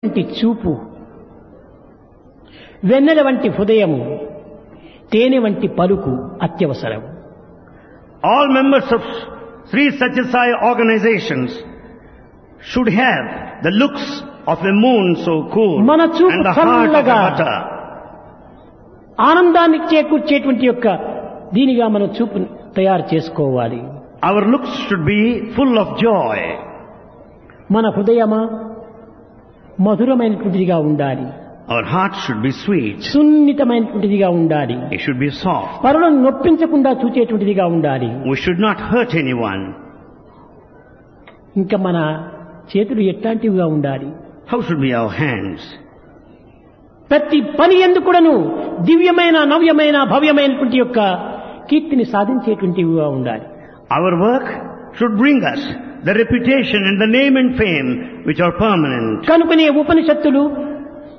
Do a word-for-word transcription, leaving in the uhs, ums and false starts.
వంటి చూపు, వెన్నెల వంటి హృదయము, తేనె వంటి పలుకు అత్యవసరం. All members of Sri Satya Sai organizations should have the looks of a moon so cool మన చూపు and the heart of a చల్లగా butter. ఆనందాన్ని చేకూర్చేటువంటి యొక్క దీనిగా మనం చూపు తయారు చేసుకోవాలి. Our looks should be full of joy. మన హృదయమా మధురమైనటువంటిదిగా ఉండాలి. Our heart should be sweet. సున్నితమైనటువంటిదిగా ఉండాలి. It should be soft. పరులను నొప్పించకుండా చూచేటువంటిదిగా ఉండాలి. We should not hurt anyone. ఇంకా మన చేతులు ఎట్లాంటివిగా ఉండాలి? How should be our hands? ప్రతి పని ఎందుకుడను దివ్యమైన నవ్యమైన భవ్యమైనటువంటి యొక్క కీర్తిని సాధించేటువంటివిగా ఉండాలి. Our work should bring us the reputation and the name and fame which are permanent. కనుకనే ఉపనిషత్తులు